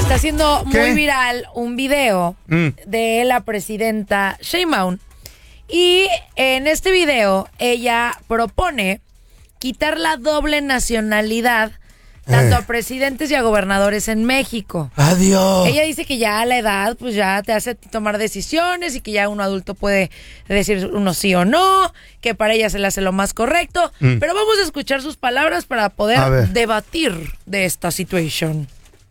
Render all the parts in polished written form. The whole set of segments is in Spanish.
Está haciendo muy viral un video de la presidenta Sheinbaum. Y en este video ella propone quitar la doble nacionalidad tanto a presidentes y a gobernadores en México. Adiós. Ella dice que ya a la edad pues ya te hace tomar decisiones y que ya un adulto puede decir uno sí o no, que para ella se le hace lo más correcto. Pero vamos a escuchar sus palabras para poder debatir de esta situación.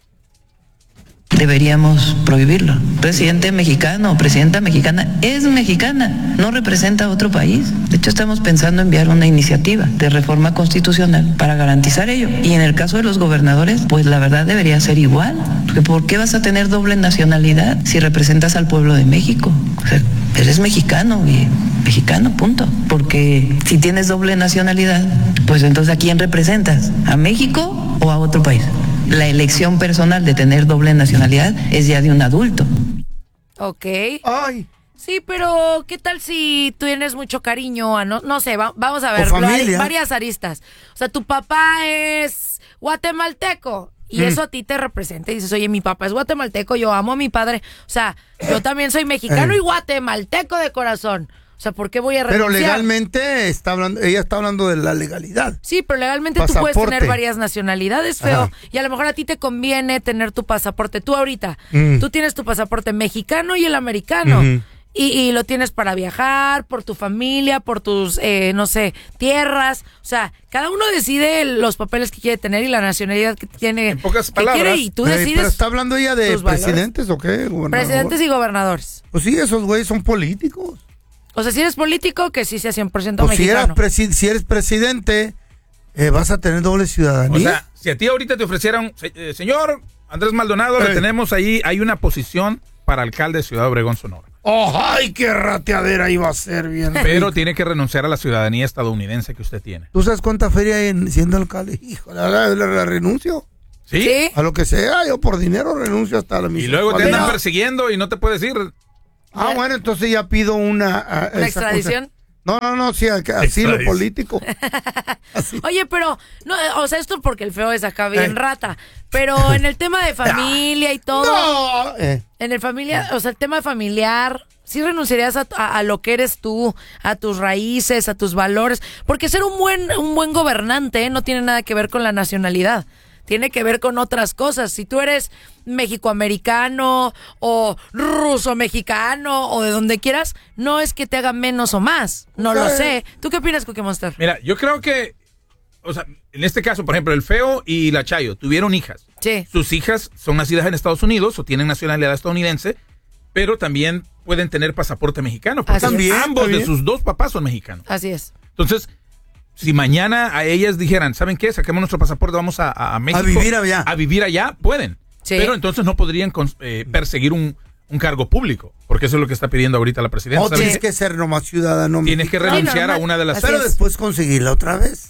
Deberíamos prohibirlo. Presidente mexicano o presidenta mexicana es mexicana, no representa a otro país. De hecho, estamos pensando enviar una iniciativa de reforma constitucional para garantizar ello. Y en el caso de los gobernadores, pues la verdad debería ser igual. Porque ¿por qué vas a tener doble nacionalidad si representas al pueblo de México? O sea, eres mexicano y mexicano, punto. Porque si tienes doble nacionalidad, pues entonces ¿a quién representas? ¿A México o a otro país? La elección personal de tener doble nacionalidad es ya de un adulto. Ok. Ay. Sí, pero ¿qué tal si tú tienes mucho cariño a no sé, vamos a ver, familia. Varias aristas. O sea, tu papá es guatemalteco y eso a ti te representa. Y dices, oye, mi papá es guatemalteco, yo amo a mi padre. O sea, yo también soy mexicano y guatemalteco de corazón. O sea, ¿por qué voy a renunciar? Pero legalmente ella está hablando de la legalidad. Sí, pero legalmente tú puedes tener varias nacionalidades, feo. Ajá. Y a lo mejor a ti te conviene tener tu pasaporte. Tú ahorita, tú tienes tu pasaporte mexicano y el americano. Y lo tienes para viajar, por tu familia, por tus, no sé, tierras. O sea, cada uno decide los papeles que quiere tener y la nacionalidad que tiene. En pocas palabras. Y tú decides. ¿Pero está hablando ella de presidentes o qué? Presidentes y gobernadores. Pues sí, esos güeyes son políticos. O sea, si eres político, que sí sea 100% pues mexicano. Si eres presidente, vas a tener doble ciudadanía. O sea, si a ti ahorita te ofrecieran, señor Andrés Maldonado, le tenemos ahí, hay una posición para alcalde de Ciudad Obregón, Sonora. ¡Ay, qué rateadera iba a ser bien! Pero tiene que renunciar a la ciudadanía estadounidense que usted tiene. ¿Tú sabes cuánta feria hay siendo alcalde? Hijo, la renuncio. ¿Sí? A lo que sea, yo por dinero renuncio hasta la misma. Y luego te andan persiguiendo y no te puedes ir. Bueno, entonces ya pido una extradición. No, sí, asilo político. Oye, pero, no, o sea, esto porque el feo es acá bien rata, pero en el tema de familia y todo, en el familia, o sea, el tema familiar, ¿sí renunciarías a lo que eres tú, a tus raíces, a tus valores? Porque ser un buen gobernante no tiene nada que ver con la nacionalidad. Tiene que ver con otras cosas. Si tú eres mexicoamericano o ruso-mexicano o de donde quieras, no es que te haga menos o más. No lo sé. ¿Tú qué opinas, Cookie Monster? Mira, yo creo que, o sea, en este caso, por ejemplo, el Feo y la Chayo tuvieron hijas. Sí. Sus hijas son nacidas en Estados Unidos o tienen nacionalidad estadounidense, pero también pueden tener pasaporte mexicano. Porque ambos de sus dos papás son mexicanos. Así es. Entonces, si mañana a ellas dijeran, ¿saben qué? Saquemos nuestro pasaporte, vamos a México. A vivir allá. Pueden. Sí. Pero entonces no podrían perseguir un cargo público, porque eso es lo que está pidiendo ahorita la presidenta. O tienes que ser nomás ciudadano. Tienes que renunciar a una de las... Pero después conseguirla otra vez.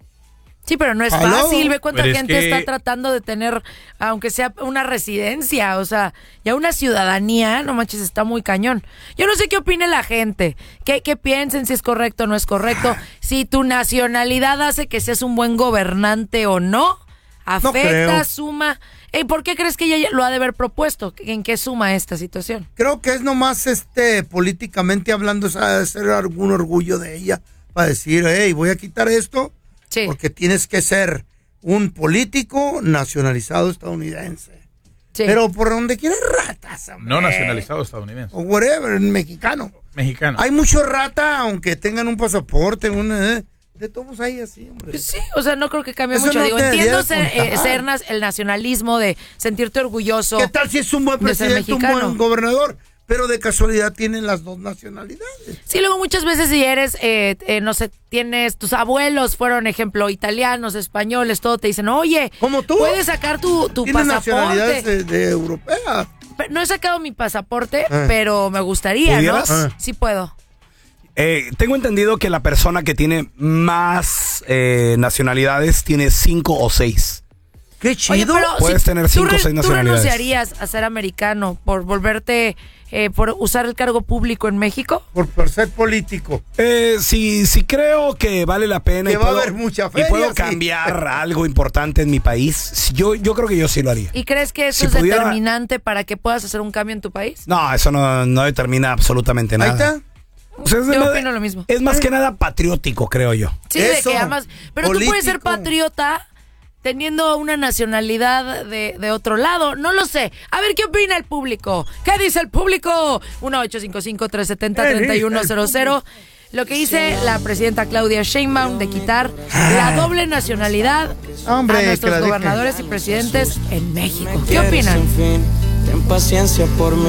Sí, pero no es fácil. Ve cuánta gente está tratando de tener, aunque sea una residencia, o sea, ya una ciudadanía, no manches, está muy cañón. Yo no sé qué opine la gente, qué piensen, si es correcto o no es correcto, si tu nacionalidad hace que seas un buen gobernante o no, afecta, suma. ¿Por qué crees que ella lo ha de haber propuesto? ¿En qué suma esta situación? Creo que es nomás políticamente hablando, es ser algún orgullo de ella para decir, voy a quitar esto. Sí. Porque tienes que ser un político nacionalizado estadounidense. Sí. Pero por donde quieras ratas, hombre. No nacionalizado estadounidense. O whatever, mexicano. Hay mucho rata, aunque tengan un pasaporte, de todos ahí así, hombre. Pues sí, o sea, no creo que cambie mucho. Digo, entiendo ser el nacionalismo de sentirte orgulloso. ¿Qué tal si es un buen presidente, un buen gobernador? Pero de casualidad tienen las dos nacionalidades. Sí, luego muchas veces si eres, no sé, tus abuelos fueron, ejemplo, italianos, españoles, todo, te dicen, oye, ¿cómo tú? Puedes sacar tu pasaporte. Nacionalidades de europea. No he sacado mi pasaporte, pero me gustaría, ¿pudieras? ¿No? Sí puedo. Tengo entendido que la persona que tiene más nacionalidades tiene 5 o 6. Qué chido. Oye, puedes tener 5 o 6 nacionalidades. ¿Tú renunciarías a ser americano por volverte, por usar el cargo público en México? Por ser político. Sí creo que vale la pena. Que va a haber mucha feria, y puedo cambiar algo importante en mi país. Yo creo que yo sí lo haría. ¿Y crees que eso es determinante para que puedas hacer un cambio en tu país? No, eso no determina absolutamente nada. Ahí está. O sea, yo opino lo mismo. Es más que nada patriótico, creo yo. Sí, eso, de que amas. Pero político. Tú puedes ser patriota teniendo una nacionalidad de otro lado. No lo sé. A ver, ¿qué opina el público? ¿Qué dice el público? 1-855-370-3100. Lo que dice la presidenta Claudia Sheinbaum de quitar la doble nacionalidad a nuestros gobernadores y presidentes en México. ¿Qué opinan? Ten paciencia por mí.